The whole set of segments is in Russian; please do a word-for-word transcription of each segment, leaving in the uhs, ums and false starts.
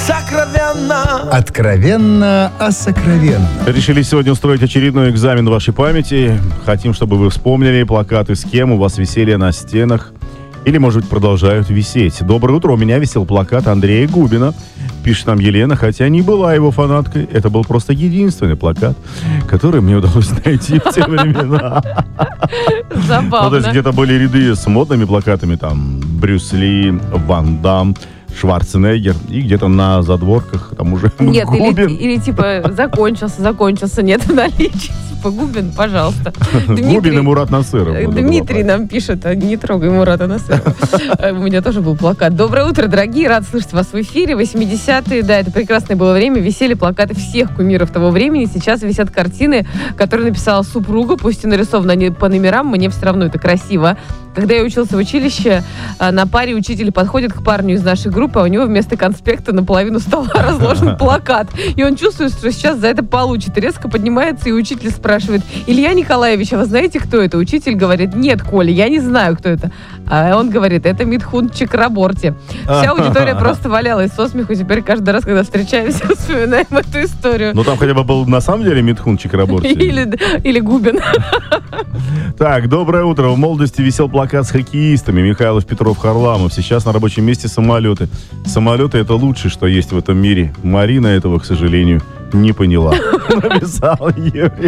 сокровенно. Откровенно о сокровенном. Решили сегодня устроить очередной экзамен вашей памяти. Хотим, чтобы вы вспомнили плакаты, с кем у вас висели на стенах. Или, может быть, продолжают висеть. Доброе утро, у меня висел плакат Андрея Губина. Пишет нам Елена, хотя не была его фанаткой. Это был просто единственный плакат, который мне удалось найти в те времена. Забавно. Ну, то есть где-то были ряды с модными плакатами, там, Брюс Ли, Ван Дам, Шварценеггер, и где-то на задворках там уже Нет, Губин. или, или типа закончился, закончился, нет наличия. Типа Губин, пожалуйста. Губин и Мурат Насыров. Дмитрий нам пишет, а не трогай Мурата Насырова. У меня тоже был плакат. Доброе утро, дорогие, рад слышать вас в эфире. восьмидесятые, да, это прекрасное было время. Висели плакаты всех кумиров того времени. Сейчас висят картины, которые написала супруга, пусть и нарисованы они по номерам, мне все равно это красиво. Когда я учился в училище, на паре учитель подходит к парню из нашей группы, а у него вместо конспекта наполовину стола разложен плакат. И он чувствует, что сейчас за это получит. Резко поднимается, и учитель спрашивает: Илья Николаевич, а вы знаете, кто это? Учитель говорит: нет, Коля, я не знаю, кто это. А он говорит: это Митхун Чакраборти. Вся аудитория просто валялась со смеху. Теперь каждый раз, когда встречаемся, вспоминаем эту историю. Ну там хотя бы был на самом деле Митхун Чакраборти. Или, или Губин. Так, доброе утро. В молодости висел плакат с хоккеистами. Михайлов, Петров, Харламов. Сейчас на рабочем месте самолеты. Самолеты — это лучшее, что есть в этом мире. Марина этого, к сожалению, не поняла. Написал Юрий.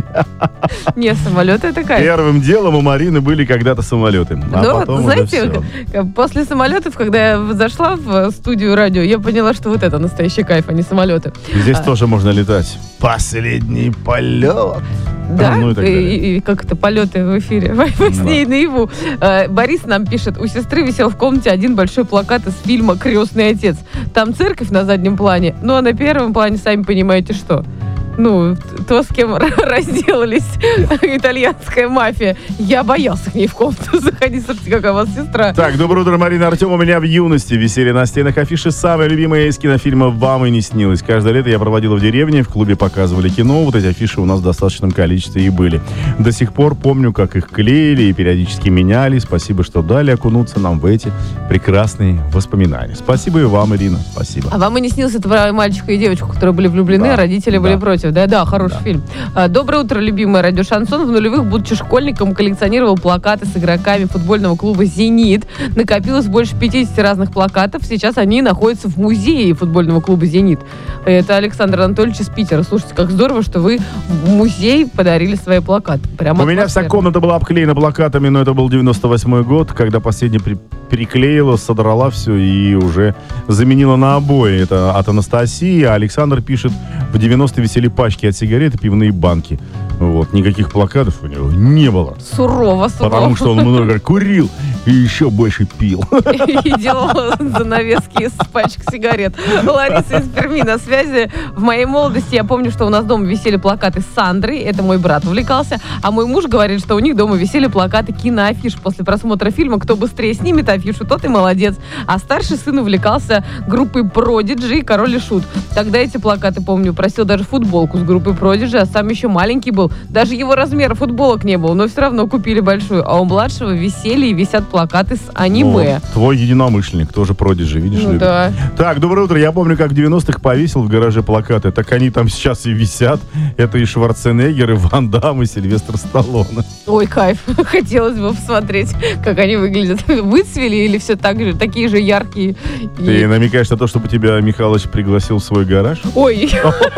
Не, самолеты — это кайф. Первым делом у Марины были когда-то самолеты. А ну, потом знаете, уже все. После самолетов, когда я зашла в студию радио, я поняла, что вот это настоящий кайф, а не самолеты. Здесь а. тоже можно летать. Последний полет. Да, а, ну и, и, и как это, полеты в эфире, во сне и наяву. А, Борис нам пишет: у сестры висел в комнате один большой плакат из фильма «Крестный отец». Там церковь на заднем плане, ну а на первом плане, сами понимаете, что. Ну, то, с кем разделались итальянская мафия. Я боялся к ней в комнату заходить. Слушайте, какая у вас сестра. Так, доброе утро, Марина, Артем. У меня в юности висели на стенах афиши самые любимые из кинофильма «Вам и не снилось». Каждое лето я проводила в деревне, в клубе показывали кино. Вот эти афиши у нас в достаточном количестве и были. До сих пор помню, как их клеили и периодически меняли. Спасибо, что дали окунуться нам в эти прекрасные воспоминания. Спасибо и вам, Ирина. Спасибо. А вам и не снился это про мальчика и девочку, которые были влюблены, да, а родители да. были против? Да, да, хороший да. фильм. Доброе утро, любимое радио Шансон. В нулевых, будучи школьником, коллекционировал плакаты с игроками футбольного клуба «Зенит». Накопилось больше пятидесяти разных плакатов. Сейчас они находятся в музее футбольного клуба «Зенит». Это Александр Анатольевич из Питера. Слушайте, как здорово, что вы в музей подарили свои плакаты. Прямо У меня вся комната была обклеена плакатами, но это был девяносто восьмой год, когда последняя при- переклеила, содрала все и уже заменила на обои. Это от Анастасии. А Александр пишет: в девяностые висели пачки от сигарет и пивные банки. Вот. Никаких плакатов у него не было. Сурово, сурово. Потому что он много курил и еще больше пил. И делал занавески из пачек сигарет. Лариса из Перми на связи. В моей молодости я помню, что у нас дома висели плакаты с Сандрой. Это мой брат увлекался. А мой муж говорит, что у них дома висели плакаты киноафиш. После просмотра фильма кто быстрее снимет афишу, тот и молодец. А старший сын увлекался группой Prodigy и Король и Шут. Тогда эти плакаты, помню, просил даже футболку с группой Prodigy, а сам еще маленький был. Даже его размера футболок не было, но все равно купили большую. А у младшего висели и висят плакаты с аниме. Ну, твой единомышленник тоже Prodigy, видишь? Ну, да. Так, доброе утро. Я помню, как в девяностых повесил в гараже плакаты. Так они там сейчас и висят. Это и Шварценеггер, и Ван Дам, и Сильвестр Сталлоне. Ой, кайф. Хотелось бы посмотреть, как они выглядят. Выцвели или все так же, такие же яркие? Ты и... намекаешь на то, чтобы тебя Михалыч пригласил в свой гараж? Ой,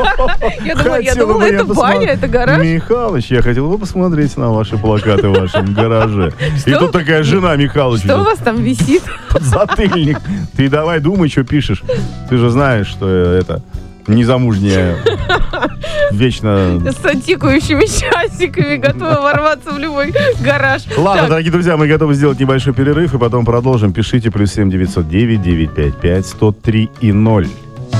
я думала, это баня, это гараж. Михалыч, я хотел бы посмотреть на ваши плакаты в вашем гараже. И тут такая жена Михалыча. Что у вас там висит? Подзатыльник. Ты давай думай, что пишешь. Ты же знаешь, что это незамужняя, вечно... С тикающими часиками, готова ворваться в любой гараж. Ладно, так. Дорогие друзья, мы готовы сделать небольшой перерыв и потом продолжим. Пишите плюс семь девятьсот девять девятьсот пятьдесят пять сто три и ноль.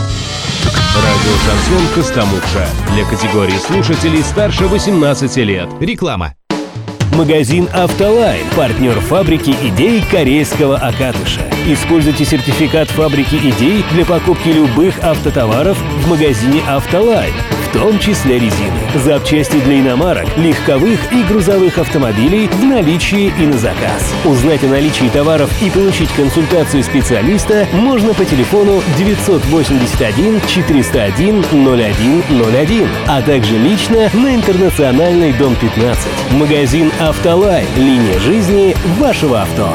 Радио «Шансон» Костомукша. Для категории слушателей старше восемнадцати лет. Реклама. Магазин «Автолайн» – партнер фабрики идей корейского Акатыша. Используйте сертификат фабрики идей для покупки любых автотоваров в магазине «Автолайн». в том числе резины. Запчасти для иномарок, легковых и грузовых автомобилей в наличии и на заказ. Узнать о наличии товаров и получить консультацию специалиста можно по телефону девятьсот восемьдесят один четыреста один ноль один ноль один, а также лично на Интернациональной, дом пятнадцать. Магазин «Автолайн». Линия жизни вашего авто.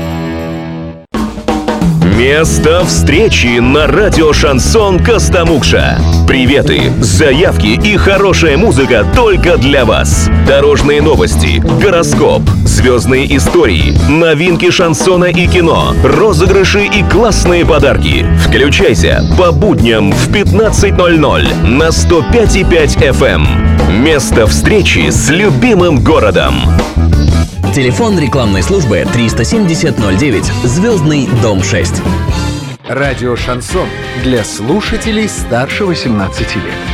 Место встречи на радио «Шансон Костомукша». Приветы, заявки и хорошая музыка только для вас. Дорожные новости, гороскоп, звездные истории, новинки шансона и кино, розыгрыши и классные подарки. Включайся по будням в пятнадцать ноль ноль на сто пять и пять эф эм. Место встречи с любимым городом. Телефон рекламной службы триста семьдесят ноль девять, Звездный, дом шесть. Радио «Шансон» для слушателей старше восемнадцати лет.